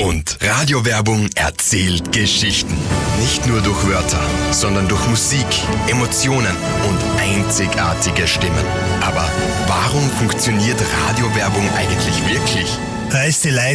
Und Radiowerbung erzählt Geschichten. Nicht nur durch Wörter, sondern durch Musik, Emotionen und einzigartige Stimmen. Aber warum funktioniert Radiowerbung eigentlich wirklich? Weil es die Leute